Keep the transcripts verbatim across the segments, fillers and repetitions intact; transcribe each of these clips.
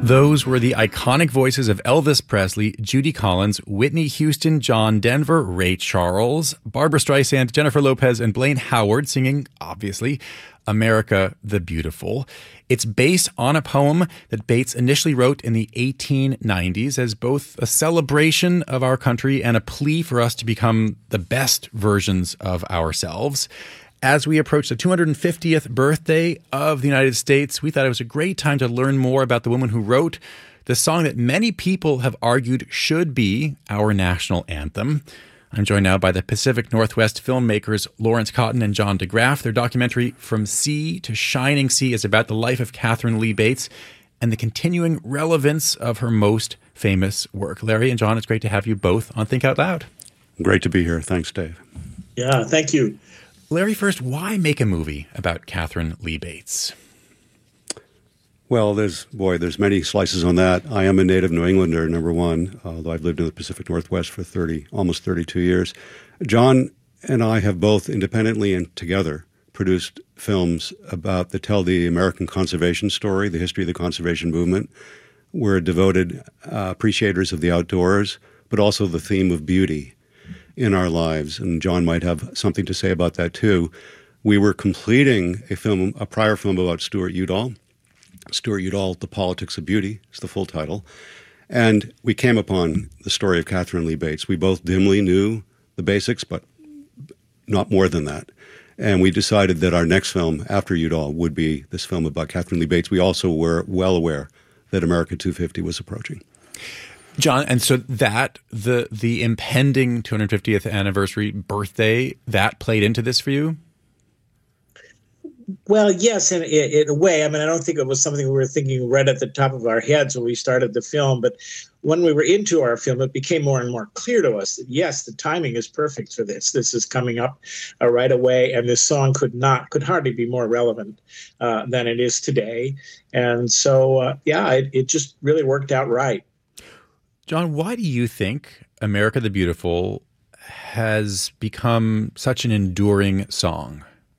Those were the iconic voices of Elvis Presley, Judy Collins, Whitney Houston, John Denver, Ray Charles, Barbra Streisand, Jennifer Lopez, and Blaine Howard singing, obviously, America the Beautiful. It's based on a poem that Bates initially wrote in the eighteen nineties as both a celebration of our country and a plea for us to become the best versions of ourselves. As we approach the two hundred fiftieth birthday of the United States, we thought it was a great time to learn more about the woman who wrote the song that many people have argued should be our national anthem. I'm joined now by the Pacific Northwest filmmakers Lawrence Cotton and John DeGraff. Their documentary From Sea to Shining Sea is about the life of Katharine Lee Bates and the continuing relevance of her most famous work. Larry and John, it's great to have you both on Think Out Loud. Great to be here. Thanks, Dave. Yeah, thank you. Larry, first, why make a movie about Katharine Lee Bates? Well, there's, boy, there's many slices on that. I am a native New Englander, number one, although I've lived in the Pacific Northwest for thirty, almost thirty-two years. John and I have both independently and together produced films about that tell the American conservation story, the history of the conservation movement. We're devoted uh, appreciators of the outdoors, but also the theme of beauty in our lives, and John might have something to say about that too. We were completing a film, a prior film about Stuart Udall. Stuart Udall, The Politics of Beauty is the full title. And we came upon the story of Katharine Lee Bates. We both dimly knew the basics, but not more than that. And we decided that our next film after Udall would be this film about Katharine Lee Bates. We also were well aware that America two fifty was approaching. John, and so that, the the impending two hundred fiftieth anniversary birthday, that played into this for you? Well, yes, in, in a way. I mean, I don't think it was something we were thinking right at the top of our heads when we started the film, but when we were into our film, it became more and more clear to us that, yes, the timing is perfect for this. This is coming up uh, right away, and this song could not, could hardly be more relevant uh, than it is today. And so, uh, yeah, it, it just really worked out right. John, why do you think America the Beautiful has become such an enduring song?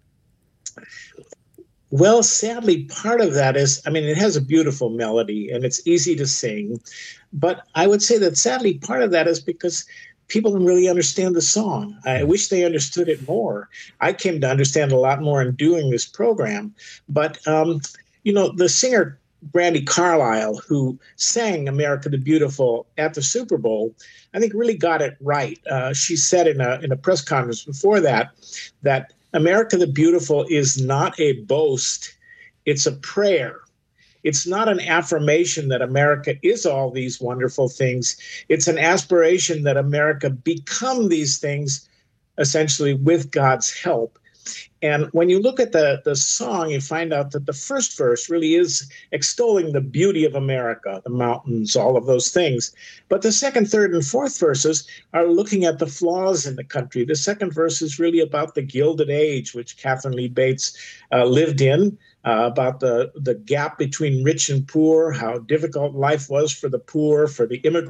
Well, sadly, part of that is, I mean, it has a beautiful melody and it's easy to sing. But I would say that sadly, part of that is because people don't really understand the song. I wish they understood it more. I came to understand a lot more in doing this program. But, um, you know, the singer Brandi Carlile, who sang America the Beautiful at the Super Bowl, I think really got it right. Uh, she said in a in a press conference before that, that America the Beautiful is not a boast, it's a prayer. It's not an affirmation that America is all these wonderful things. It's an aspiration that America become these things, essentially with God's help. And when you look at the, the song, you find out that the first verse really is extolling the beauty of America, the mountains, all of those things. But the second, third, and fourth verses are looking at the flaws in the country. The second verse is really about the Gilded Age, which Katharine Lee Bates uh, lived in, uh, about the, the gap between rich and poor, how difficult life was for the poor, for the immigrants.